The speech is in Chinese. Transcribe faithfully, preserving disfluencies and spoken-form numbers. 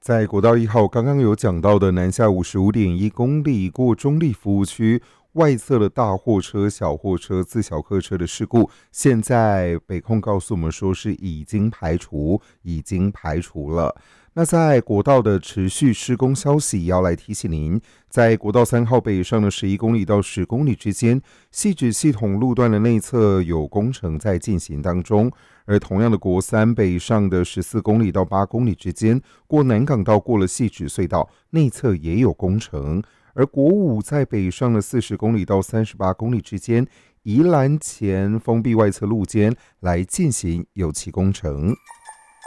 在国道一号刚刚有讲到的南下五十五点一公里过中立服务区外侧的大货车、小货车、自小客车的事故，现在北控告诉我们说是已经排除，已经排除了。那在国道的持续施工消息，也要来提醒您，在国道三号北上的十一公里到十公里之间，汐止系统路段的内侧有工程在进行当中。而同样的国三北上的十四公里到八公里之间，过南港道过了汐止隧道，内侧也有工程。而国五在北上的四十公里到三十八公里之间，宜兰前封闭外侧路肩来进行油漆工程。